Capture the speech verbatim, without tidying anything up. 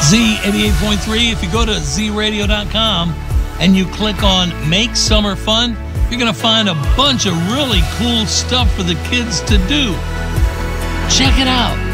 Z eighty-eight point three. If you go to z radio dot com and you click on Make Summer Fun, you're going to find a bunch of really cool stuff for the kids to do. Check it out.